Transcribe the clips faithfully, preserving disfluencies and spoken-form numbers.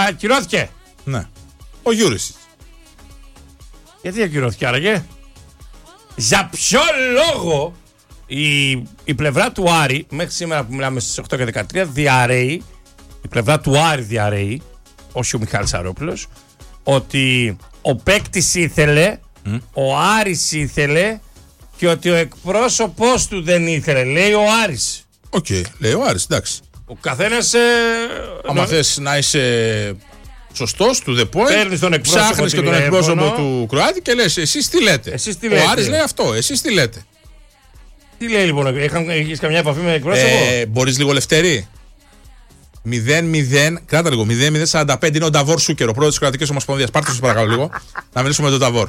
ακυρώθηκε. Ναι. Ο Γιούρησιτς. Γιατί ακυρώθηκε άραγε? Για ποιο λόγο η, η πλευρά του Άρη, μέχρι σήμερα που μιλάμε στις οκτώ και δεκατρία, διαρρέει, η πλευρά του Άρη διαρρέει, όχι ο Μιχάλης Αρόπουλος, ότι ο παίκτης ήθελε, mm. ο Άρης ήθελε και ότι ο εκπρόσωπός του δεν ήθελε. Λέει ο Άρης. Οκ, okay, λέει ο Άρης, εντάξει. Ο καθένας... Ε, άμα νο... θες να είσαι σωστός του The Point, ψάχνεις και τον εκπρόσωπο του Κροάτη και λες εσείς τι λέτε. Εσείς τι λέτε. Ο Άρης λέει αυτό, εσείς τι λέτε. Τι λέει λοιπόν, έχεις καμιά επαφή με εκπρόσωπο? Ε, μπορείς λίγο Λευτέρη? μηδέν μηδέν, κράτα λίγο, μηδέν μηδέν σαράντα πέντε είναι ο Νταβόρ Σούκερ, ο πρόεδρος της Κροατικής Ομοσπονδίας. Πάρτε σας παρακαλώ λίγο, να μιλήσουμε με τον Νταβόρ.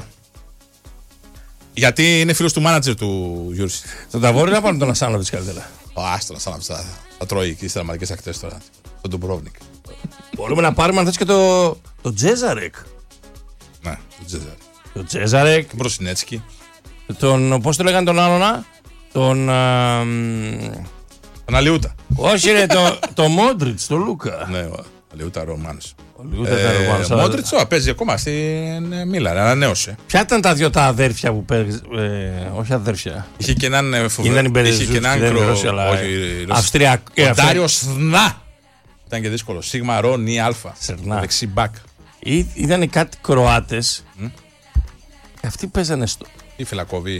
Γιατί είναι φίλος του μάνατζερ του Γιούρση. Τον Νταβόρ είναι πάνω τον Ασάνοβιτς καλύτερα. Άστο τον Ασάνοβιτς, θα τρώει εκεί στις δραματικές ακτές τώρα. Τον Ντουμπρόβνικ. Μπορούμε να πάρουμε αν θες και το, το Τζέζαρεκ. Ναι, το Τζέζαρεκ. Το Τζέζαρεκ. Τον Προσινέτσκι. Τον, πώς το λέγανε τον άλλονα. Τον... Α, τον Αλιούτα. Όχι ρε, το, το Μόντριτς, το Λούκα. Ναι, ο Αλιούτα Ρωμάνος. Ε, ο Μόντριτς παίζει ακόμα στην Μίλαν, ανανέωσε. Ποια ήταν τα δυο τα αδέρφια που παίζει, ε, όχι αδέρφια. Είχε και έναν φοβερό. Είχε και έναν κρο... Αυστριακό. Ο Ντάριο Σνά. Ήταν και δύσκολο. Σίγμα Ρο Νι Αλφα. Δεξί μπακ. Ήταν κάτι Κροάτες. Mm? Και αυτοί παίζανε στο. Τι φυλακοβεί.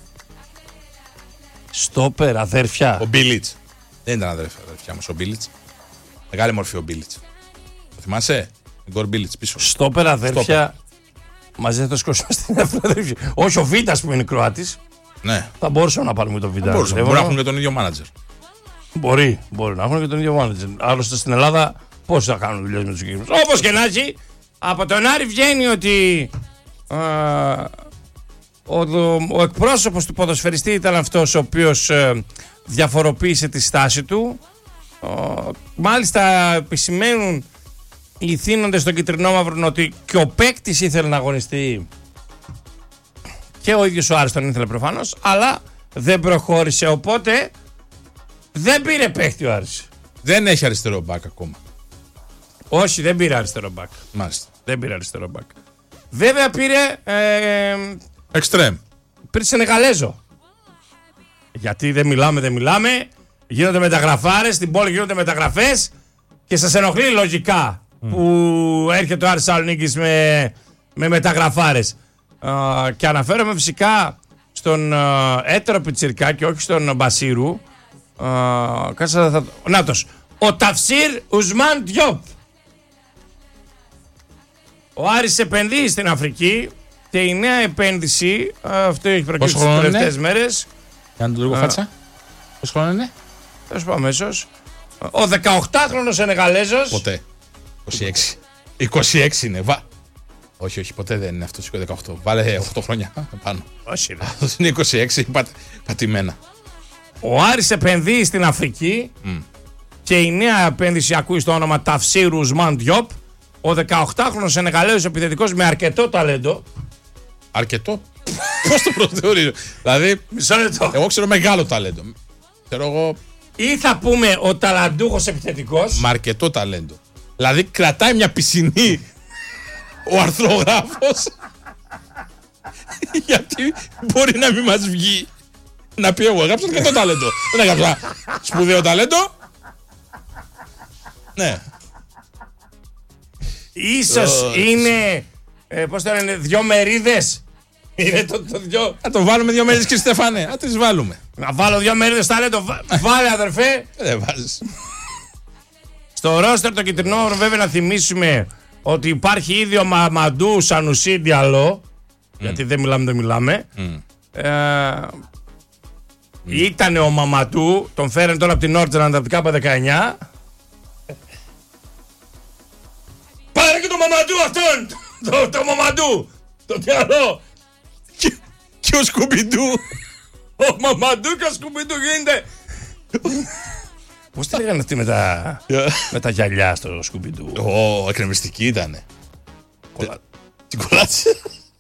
Στόπερ, αδέρφια. Ο Μπίλιτς. Δεν ήταν αδέρφια, αδέρφια όμως ο Μπίλιτς. Μεγάλη μορφή ο Μπίλιτς. Το θυμάσαι? Γκορ Μπίλιτς πίσω. Στόπερ, αδέρφια. Στόπερ. Μαζί θα το σκόσουμε στην αδέρφια. Όχι ο Βίτας που είναι Κροάτης. Ναι. Θα μπορούσαμε να πάρουμε τον Βίτα. Μπορεί να έχουν και τον ίδιο μάνατζερ. Μπορεί, μπορεί να έχουν και τον ίδιο μάνατζερ. Άλλωστε στην Ελλάδα πώς θα κάνουν δουλειές με τους κύριους. Όπως και να έχει, από τον Άρη βγαίνει ότι α, ο, ο εκπρόσωπος του ποδοσφαιριστή ήταν αυτός ο οποίος ε, διαφοροποίησε τη στάση του. Ε, μάλιστα επισημαίνουν οι θύνοντες των κυτρινόμαυρων ότι και ο παίκτης ήθελε να αγωνιστεί και ο ίδιος ο Άρης τον ήθελε προφανώς, αλλά δεν προχώρησε, οπότε δεν πήρε παίκτη ο Άρης. Δεν έχει αριστερό μπακ ακόμα. Όχι, δεν πήρε αριστερό μπακ. Μάλιστα. Δεν πήρε αριστερό μπακ. Βέβαια πήρε Εξτρέμ. Ε, πήρε Σενεγαλέζο. Γιατί δεν μιλάμε, δεν μιλάμε. Γίνονται μεταγραφάρες, στην πόλη γίνονται μεταγραφές και σας ενοχλεί λογικά mm. που έρχεται ο Άρης Θεσσαλονίκης με, με μεταγραφάρες. Uh, και αναφέρομαι φυσικά στον uh, έτερο Πιτσιρικά και όχι στον Μπασίρου. Uh, κάτσε, θα... Νάτος. Ο Ταυσίρ Ουσμάν Διόπ. Ο Άρης επενδύει στην Αφρική και η νέα επένδυση, uh, αυτό έχει προκύψει τις τελευταίες μέρες. Κάνε το λίγο uh, φάτσα. Πόσο χρόνο είναι? Θα σου πω αμέσως. Ο δεκαοκτάχρονος Σενεγαλέζος. Ποτέ. είκοσι έξι. είκοσι έξι είναι. Βα... Όχι, όχι, ποτέ δεν είναι αυτό το δεκαοκτώ. Βάλε οκτώ χρόνια πάνω. Όχι. Αυτό είναι είκοσι έξι, πα... πατημένα. Ο Άρης επενδύει στην Αφρική mm. και η νέα επένδυση ακούει στο όνομα Ταυσίρ Ουσμάν Διόπ. Ο δεκαοκτάχρονος Σενεγαλέζος επιθετικός με αρκετό ταλέντο. Αρκετό? Πώς το προσθεωρίζω? Δηλαδή, μισό λεπτό. Εγώ ξέρω μεγάλο ταλέντο. Ξέρω εγώ. Ή θα πούμε ο ταλαντούχος επιθετικός. Με αρκετό ταλέντο. Δηλαδή κρατάει μια πισινή ο αρθρογράφος γιατί μπορεί να μην μας βγει να πει εγώ έγραψα και το ταλέντο. Δεν έγραψα σπουδαίο ταλέντο. Ναι. Ίσως oh, είναι ε, πώς το λένε, δυο μερίδες. Είναι το, το δυο. Να το βάλουμε δυο μερίδες κύριε Στεφάνε. Να τις βάλουμε. Να βάλω δυο μερίδες ταλέντο. Βάλε αδερφέ. Δεν βάζεις. Στο ρόστερ το κυτρινό βέβαια να θυμίσουμε ότι υπάρχει ήδη ο Μαμαντού Σανουσί Διαλό. Mm. Γιατί δεν μιλάμε, δεν μιλάμε. Mm. Ε, mm. Ήτανε ο Μαμαντού. Τον φέρνει τώρα από την Όρτζαν από την ΚΑΠΑ δεκαεννιά. Πάρε και το Μαμαντού αυτόν! Το, το Μαμαντού! Το Διαλό! Και, και ο Σκουμπιντού! Ο Μαμαντού και ο Σκουμπιντού γίνεται... Πώς τη λέγανε αυτή με τα, yeah. με τα γυαλιά στο Σκουμπιντού? Ω, oh, εκνευριστική ήτανε. Κολα... Την κολλάτσε.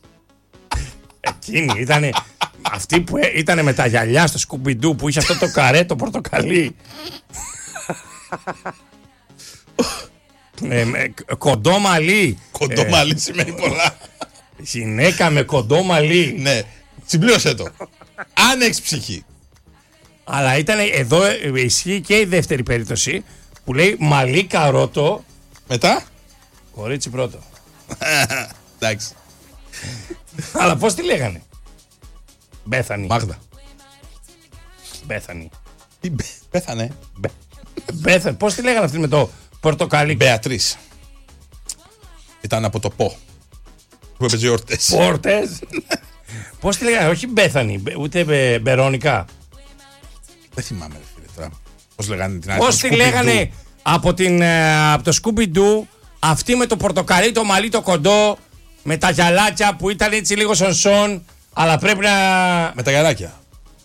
Εκείνη ήτανε, αυτή που ήτανε με τα γυαλιά στο Σκουμπιντού που είχε αυτό το καρέ, το πορτοκαλί. ε, με, κοντό μαλλί. Κοντό Ε, μαλλί σημαίνει πολλά. Γυναίκα με κοντό μαλλί. Ναι, συμπλήρωσε το. Αν έχεις ψυχή. Αλλά ήταν εδώ, ε, ισχύει και η δεύτερη περίπτωση που λέει μαλλί καρότο. Μετά. Κορίτσι πρώτο. Εντάξει. Αλλά πώς τη λέγανε? Μπέθανη. Μάγδα. Μπέθανη. Τι μπε- Πέθανε. Μπε- Μπέθανη. Πώς τη λέγανε αυτή με το πορτοκαλί? Μπεατρίς. Ήταν από το Πο. Που έπαιζε γιορτές. Πόρτες. Πώς τη λέγανε? Όχι Μπέθανη, μπε- ούτε Μπε- Μπερόνικα. Δεν θυμάμαι, ρε φίλε τώρα. Πώς λέγανε την άλλη. Πώς τη λέγανε από, την, ε, από το Scooby-Doo, αυτή με το πορτοκαλί, το μαλλί το κοντό, με τα γυαλάκια που ήταν έτσι λίγο σον-σον, αλλά πρέπει να... Με τα γυαλάκια.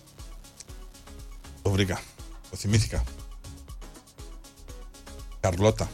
Το βρήκα. Το θυμήθηκα. Καρλώτα.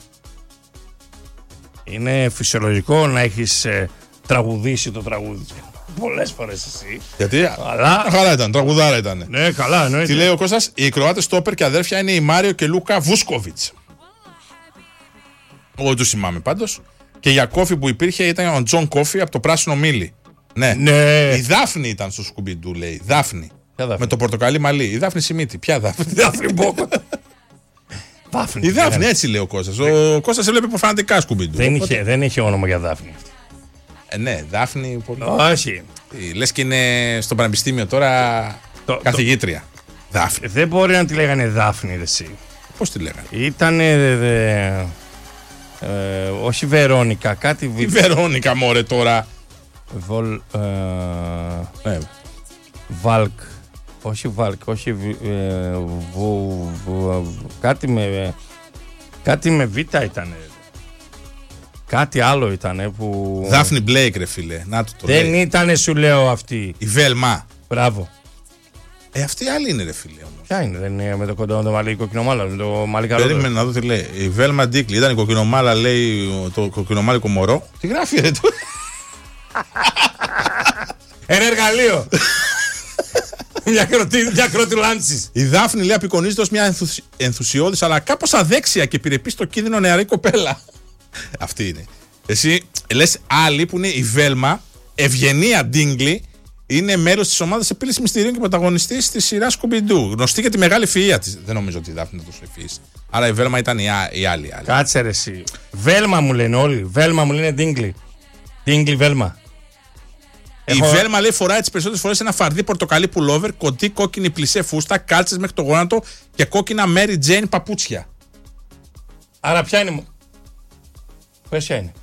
Είναι φυσιολογικό να έχεις ε, τραγουδήσει το τραγούδι πολλές φορές εσύ. Γιατί. Αλλά... Χαρά ήταν, τραγουδάρα ήταν. Ναι, καλά, εννοείται. Τι λέει ο Κώστας, οι Κροάτες στόπερ και αδέρφια είναι η Μάριο και Λούκα Βούσκοβιτς. Εγώ δεν του θυμάμαι πάντως. Και για κόφι που υπήρχε ήταν ο Τζον Κόφι από το Πράσινο Μήλι. Ναι. Ναι. Η Δάφνη ήταν στο Σκουμπιντού, λέει. Δάφνη. Ποια Δάφνη? Με το πορτοκαλί μαλλί. Η Δάφνη Σιμίτη. Ποια Δάφνη? Δάφνη Μπόκο. Δάφνη. Η Δάφνη, έτσι λέει ο Κώστας. Ο Κώστας έβλεπε προφανατικά Σκουμπιντού. Δεν είχε, δεν είχε όνομα για Δάφνη. Ε, ναι, Δάφνη. Πολύ... Όχι. Λες και είναι στο πανεπιστήμιο τώρα Το- καθηγήτρια. Δάφνη. Δεν μπορεί να τη λέγανε Δάφνη, ρε εσύ. Πώς τη λέγανε? Ήτανε. δε- δε- ε, όχι Βερόνικα, κάτι. Η βι- Βερόνικα, μωρέ τώρα. Βολ. ε, Ναι. Βάλκ. Όχι Βάλκ, όχι. βι- ε, βου- βου- κάτι με. Κάτι με Β ήταν. Κάτι άλλο ήταν που. Δάφνη Μπλέικ, ρε φίλε. Να του το Δεν λέει. ήτανε, σου λέω, αυτή. Η Βέλμα. Μπράβο. Ε, αυτή άλλη είναι, ρε φίλε όμως. Ποια είναι, δεν είναι με το κοντό το μαλλί κοκκινομάλα, με το μαλλί καλό. Περίμενε να δω τι λέει. Η Βέλμα Ντίκλι ήταν η κοκκινομάλα, λέει το κοκκινομάλικο μωρό. Τι γράφει, ρε του. Ένα εργαλείο. Μια κροτη- μια κροτουλάντσης. Η Δάφνη, λέει, απεικονίζεται ως μια ενθουσι... ενθουσιώδης αλλά κάπως αδέξια και επιρρεπή στο κίνδυνο νεαρή κοπέλα. Αυτή είναι. Εσύ λες άλλη που είναι η Βέλμα, Ευγενία Ντίγκλι, είναι μέλος της ομάδας επίλυσης μυστηρίων και πρωταγωνιστής της σειράς Σκουμπιντού. Γνωστή για τη μεγάλη ευφυΐα της. Δεν νομίζω ότι η Δάφνη ήταν τόσο ευφυής. Άρα η Βέλμα ήταν η, α... η άλλη. άλλη. Κάτσε ρε εσύ. Βέλμα μου λένε όλοι. Βέλμα μου λένε Ντίγκλι. Ντίγκλι Βέλμα. Η Έχω- Βέλμα, λέει, φοράει τις περισσότερες φορές ένα φαρδί πορτοκαλί πουλόβερ, κοντή κόκκινη πλισέ φούστα, κάλτσες μέχρι το γόνατο και κόκκινα Mary Jane παπούτσια. Άρα ποια είναι. Πες ποια είναι.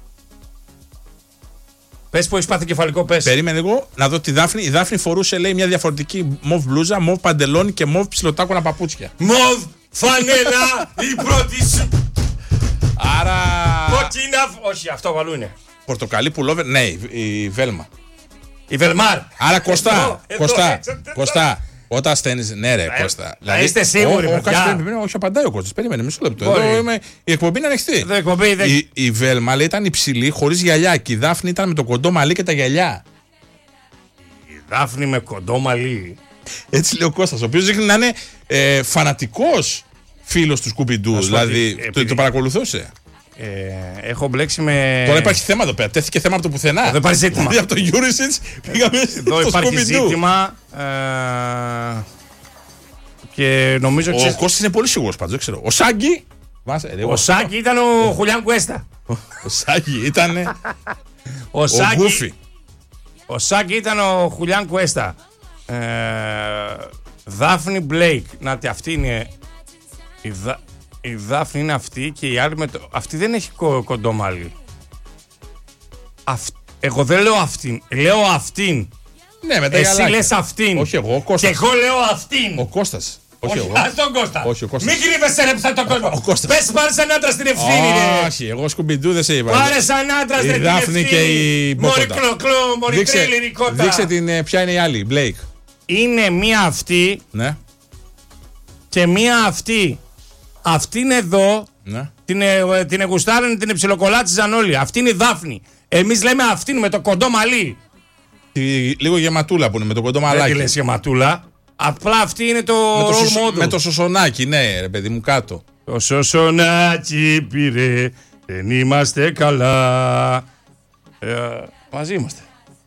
Πες που έχεις πάθει κεφαλικό, πες. Περίμενε εγώ να δω τη Δάφνη. Η Δάφνη φορούσε, λέει, μια διαφορετική μοβ μπλούζα, μοβ παντελόνι και μοβ ψιλοτάκωνα παπούτσια. Μοβ, φανέλα, η πρώτη σου. Άρα. Κόκκινα. Όχι, αυτό αλλού είναι. Πορτοκαλί πουλόβερ, ναι, η, η Βέλμα. Η Βελμάρ. Άρα Κωστά, Εδώ, εδώ, Κωστά, έξω, εδώ. Κωστά. Όταν στέλνεις. Ναι, ρε, Ε, Κώστα. να είστε σίγουροι, ο- ο- παιδιά. κάτσε, περίμενε, όχι, απαντάει ο Κώστας. Περίμενε, μισό λεπτό. Μπορεί. Εδώ είμαι, η εκπομπή είναι ανοιχτή. Εδώ εκπομπή δεν- Η, η Βέλμα, λέει, ήταν υψηλή, χωρίς γυαλιά. Και η Δάφνη ήταν με το κοντό μαλλί και τα γυαλιά. Η Δάφνη με κοντό μαλλί. Έτσι λέει ο Κώστας, ο οποίος δείχνει να είναι ε, φανατικός φίλος του Σκουμπιντού. Να σου πω Δηλαδή, ότι το, επειδή- το παρακολουθούσε. Ε, έχω μπλέξει με. Τώρα υπάρχει θέμα εδώ πέρα. Τέθηκε θέμα από το πουθενά. Εδώ υπάρχει ζήτημα. Δηλαδή από το Eurisits πήγαμε Εδώ στο υπάρχει Σκουμπιντού. ζήτημα. Ε, και νομίζω. Ο ξέρεις, Κώστας είναι πολύ σίγουρος πάντως, δεν ξέρω. Ο Σάγκη. Βάσε, ρε, ο Σάκη ήταν ο Χουλιάν Κουέστα. Ο Σάγκη ήταν Ο ο Σάκη, Γκούφι. ο Σάκη ήταν ο Χουλιάν Κουέστα. Ε, Δάφνη Μπλέικ. Να τη, αυτή είναι. Η, Δα, η Δάφνη είναι αυτή και η άλλη με το. Αυτή δεν έχει κο, κοντό μαλλί. Αυ, εγώ δεν λέω αυτήν. Λέω αυτήν. Ναι, με τα Εσύ γυαλάκια. λες αυτήν. Όχι εγώ, ο Και Κώστας. εγώ λέω αυτήν. Ο Κώστας. Όχι Όχι, εγώ. ας τον Κώστα. Όχι, ο Κώστας. Μην κρύβεσαι ρε ψά τον κόσμο. Ο Κώστας. Πες πάρε σαν άντρας την ευθύνη ρε. Όχι, εγώ Σκουμπιντού δεν σε είπα. Πάρε σαν άντρας Η ρε την Δάφνη ευθύνη. και η Μωρή Μπόκοντα. κλοκλό, μωρή Δείξε, τρέλερη κότα. δείξε την, ε, ποια είναι η άλλη, Μπλέικ. Είναι μία αυτή Ναι, και μία αυτή. Αυτή είναι εδώ. ναι. Την, ε, την εγουστάρανε, την εψιλοκολάτσιζαν όλοι. Αυτή είναι η Δάφνη. Εμείς λέμε αυτήν με το κοντό μαλλί. Τη, λίγο γεματούλα που είναι με το κοντό Δεν μαλάκι. τη λες γεματούλα. Απλά αυτή είναι το με, το role σωσο- model. με το σωσονάκι, ναι, ρε παιδί μου, κάτω. Το σωσονάκι πήρε Δεν είμαστε καλά. Ε, μαζί είμαστε.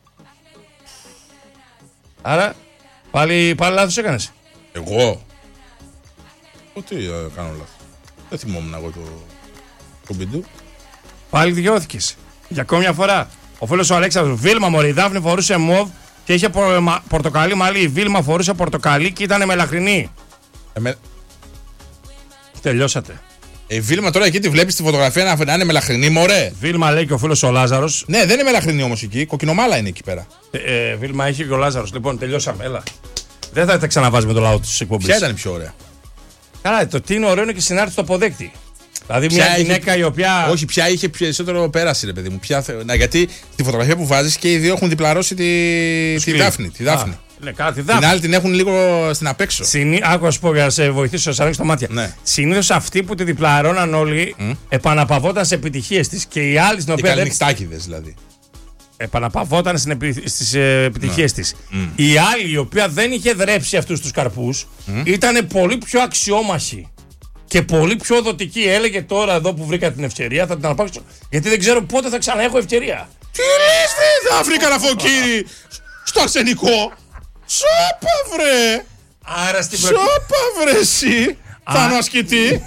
Άρα, πάλι, πάλι λάθος έκανες. Εγώ. Ότι ε, κάνω λάθος. Δεν θυμόμουν εγώ το κομπιντού. Πάλι δικαιώθηκες. Για ακόμη μια φορά. Ο φίλος ο Αλέξανδρος. Βίλμα μωρή. Η Δάφνη φορούσε μοβ και είχε πο, μα, πορτοκαλί μαλλί. Η Βίλμα φορούσε πορτοκαλί και ήταν μελαχρινή. Ε, με... Τελειώσατε. Ε, η Βίλμα τώρα εκεί τη βλέπει στη φωτογραφία να, να είναι μελαχρινή, μωρέ. Βίλμα λέει και ο φίλος ο Λάζαρος. Ναι, δεν είναι μελαχρινή όμως εκεί. Κοκκινομάλα είναι εκεί πέρα. Ε, ε, Βίλμα έχει και ο Λάζαρος. Λοιπόν, τελειώσαμε. Έλα. Δεν θα τα ξαναβάζει με το λαό τη εκπομπή. Ποια ήταν η πιο ωραία? Καλά, το τι είναι ωραίο είναι και συνάρτηση του αποδέκτη. Δηλαδή, ποια μια γυναίκα είχε... η οποία. Όχι, πια είχε περισσότερο πέραση, ρε παιδί μου. Πια... Να, γιατί στη φωτογραφία που βάζει και οι δύο έχουν διπλαρώσει τη, τη Δάφνη. Τη Δάφνη. Α, ναι, καλά, τη Δάφνη. Την άλλη την έχουν λίγο στην απέξω. Συνή... Άκου να σου πω για να σε βοηθήσω, να σε ανοίξω τα μάτια. Ναι. Συνήθως αυτοί που τη διπλαρώναν όλοι mm. επαναπαυόταν σε επιτυχίες της. Και οι άλλοι στην οποία. Καληνυχτάκηδες δηλαδή. Επαναπαυόταν στις επιτυχίες ναι. της. Mm. Η άλλη η οποία δεν είχε δρέψει αυτούς τους καρπούς mm. ήταν πολύ πιο αξιόμαχη. Και πολύ πιο δοτική. Έλεγε τώρα εδώ που βρήκα την ευκαιρία θα την αναπάξω. Γιατί δεν ξέρω πότε θα ξαναέχω ευκαιρία. Τι λες βρε, θα βρει καραφοκύρι στο αρσενικό. Σόπα βρε. Άρα στην προκει... Σόπα βρε εσύ. Θάνο ασκητή.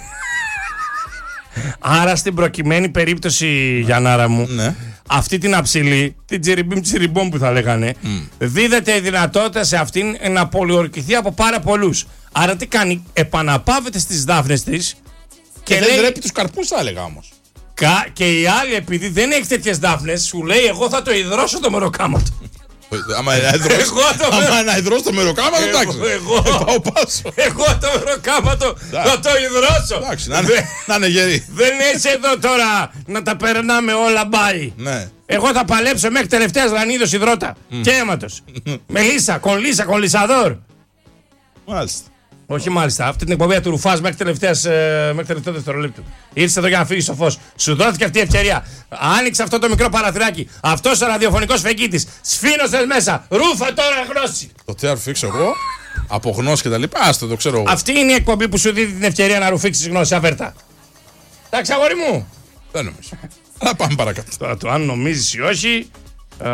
Άρα στην προκειμένη περίπτωση Γιαννάρα μου ναι. αυτή την αψιλή, την τσιριμπίμ τσιριμπόμ που θα λέγανε mm. δίδεται η δυνατότητα σε αυτήν να πολιορκηθεί από πάρα πολλούς. Άρα τι κάνει, επαναπαύεται στις δάφνες της και, και λέει, δεν δρέπει τους καρπούς θα έλεγα όμως. Κα, και η άλλη επειδή δεν έχει τέτοιες δάφνες σου λέει εγώ θα το υδρώσω το μεροκάματο. Άμα να υδρώσω το μεροκάματο εντάξει. Εγώ το μεροκάματο θα το υδρώσω. Εντάξει, να είναι γερή. Δεν είσαι εδώ τώρα να τα περνάμε όλα μπάι. Εγώ θα παλέψω μέχρι τελευταίας ρανίδος υδρότα και αίματος. Μελίσσα, κονλίσσα, κονλισσαδόρ. Μάλιστα. Όχι μάλιστα, αυτή την εκπομπή του Ρουφάς μέχρι τελευταίας, ε, μέχρι τελευταίο δευτερολέπτου. Ήρθε εδώ για να φύγει στο φως. Σου δόθηκε αυτή η ευκαιρία. Άνοιξε αυτό το μικρό παραθυράκι. Αυτός ο ραδιοφωνικός φεγγίτης. Σφήνωσες μέσα. Ρούφα τώρα γνώση. Το τι αρφήξω εγώ, από γνώση και τα λοιπά, άστο το ξέρω εγώ. Αυτή είναι η εκπομπή που σου δίνει την ευκαιρία να ρουφήξεις γνώση, αβέρτα. Εντάξει, αγόρι μου. Δεν νομίζω. Αλλά πάμε παρακάτω. Τώρα το αν νομίζεις ή όχι. Ε,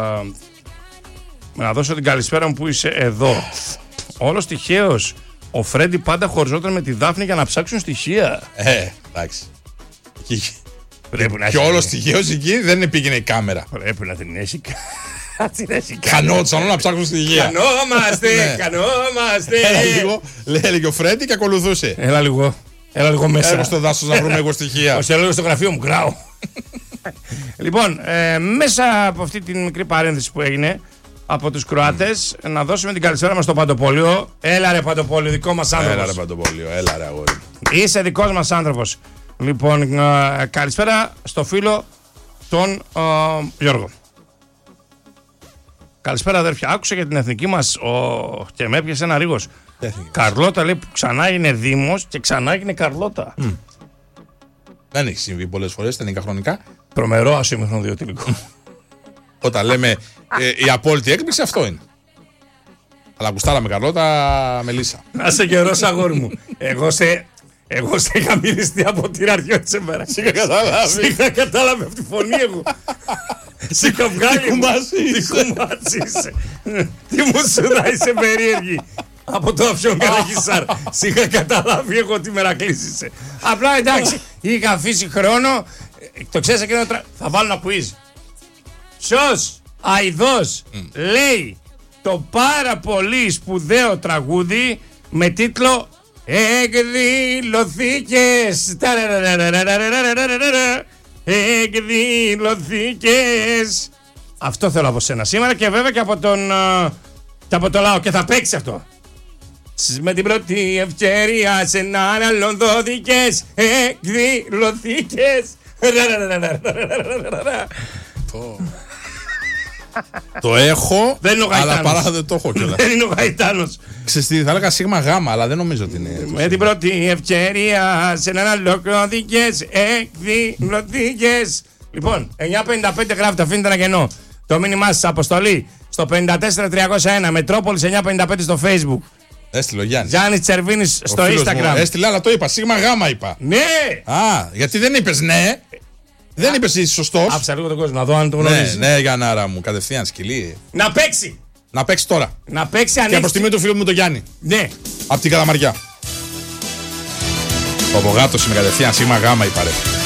να δώσω την καλησπέρα μου που είσαι εδώ. Όλος τυχαίος. Ο Φρέντι πάντα χωριζόταν με τη Δάφνη για να ψάξουν στοιχεία. Ε, εντάξει. Πρέπει να και όλο τυχαίος εκεί δεν πήγαινε η κάμερα. Πρέπει να την έχει. Κανόντουσαν να ψάξουν στοιχεία. Κανόμαστε, κανόμαστε. Έλεγε ο Φρέντι και ακολουθούσε. Έλα λίγο. Έλα λίγο μέσα. Έλα στο δάσος να βρούμε εγώ στοιχεία. Όχι, έλεγε στο γραφείο μου, γκράω. Λοιπόν, μέσα από αυτή την μικρή παρένθεση που έγινε από τους Κροάτες, mm. να δώσουμε την καλησπέρα μας στο Παντοπόλιο. Έλα ρε Παντοπόλιο, δικό μας άνθρωπος. Έλα ρε Παντοπόλιο, έλα ρε αγόρι. Είσαι δικός μας άνθρωπος. Λοιπόν, ε, καλησπέρα στο φίλο τον ε, Γιώργο. Καλησπέρα αδέρφια. Άκουσα για την εθνική μας ο... και με έπιασε ένα ρίγος. Καρλώτα λέει που ξανά είναι Δήμος και ξανά έγινε Καρλώτα. Mm. Δεν έχει συμβεί πολλές φορές, τενικά χρονικά. Τρομερό ασύμμετρο διοτηλικό. Όταν λέμε ε, η απόλυτη έκπληξη, αυτό είναι. Αλλά γουστάραμε Καρλώτα Μελίσσα. Να σε καιρός αγόρι μου. Εγώ σε, εγώ σε είχα μυριστεί από την αρχή της ημέρας. Σ' είχα καταλάβει. Σ' είχα καταλάβει από τη φωνή εγώ. Σ' είχα βγάλει. Τι κουμάτσι είσαι. Τι μου σούδα είσαι περίεργη. Από το αφιόν Καραγισάρ. Σ' είχα καταλάβει εγώ τι μερακλής είσαι. Απλά εντάξει, είχα αφήσει χρόνο. Το ξέρεις εκείνο τρα... θα βάλω να quiz. Ποιος αηδός mm. λέει το πάρα πολύ σπουδαίο τραγούδι με τίτλο Εκδηλωθήκες. Εκδηλωθήκες. Αυτό θέλω από σένα σήμερα και βέβαια και από τον και από το λαό και θα παίξει αυτό. Με την πρώτη ευκαιρία σε έναν άλλον δόθηκες. Εκδηλωθήκες. Το έχω, δεν είναι ο αλλά παρά δεν το έχω κιόλας. Δεν είναι ο Γαϊτάνος. Ξέρεις τι, θα έλεγα σίγμα γάμα, αλλά δεν νομίζω ότι είναι. Με την πρώτη ευκαιρία σε έναν άλλο δόθηκες. Εκδηλωθήκες. Λοιπόν, εννιά πενήντα πέντε γράφετε, αφήνετε ένα κενό. Το μήνυμά σας αποστολή στο πέντε τέσσερα τριακόσια ένα Μετρόπολης εννιά πενήντα πέντε στο Facebook. Έστειλε ο Γιάννης. Γιάννης Τσερβίνης στο Instagram. Έστειλε, αλλά το είπα. Σίγμα γάμα είπα. Ναι! Α, γιατί δεν είπες ναι. Δεν είπε εσύ σωστό. Άψα λίγο τον κόσμο να δω αν το Ναι, γνωρίζει. ναι, Γιαννάρα μου, κατευθείαν σκυλί. Να παίξει! Να παίξει τώρα. Να παίξει Και ανέξι. προ τιμή του φίλου μου τον Γιάννη. Ναι. Απ' την Καλαμαριά. Ο Πογάτος είναι κατευθείαν σήμα γάμα η παρέα.